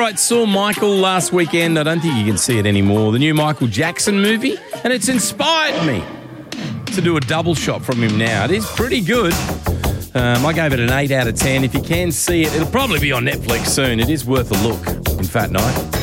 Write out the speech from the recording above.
right, saw Michael last weekend. I don't think you can see it anymore. The new Michael Jackson movie, and it's inspired me to do a double shot from him now. It is pretty good. I gave it an 8 out of 10. If you can see it, it'll probably be on Netflix soon. It is worth a look in Fat Night.